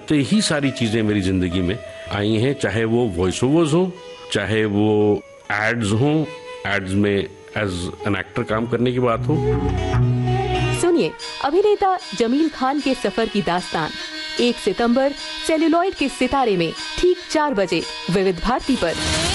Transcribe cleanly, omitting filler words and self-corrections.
बहुत ही सारी चीजें मेरी जिंदगी में आई हैं, चाहे वो वॉइस ओवर्स हो, चाहे वो एड्स हो, एड्स में एज एन एक्टर काम करने की बात हो। सुनिए अभिनेता जमील खान के सफर की दास्तान 1 सितंबर सेल्यूलॉइड के सितारे में ठीक 4 बजे विविध भारती पर।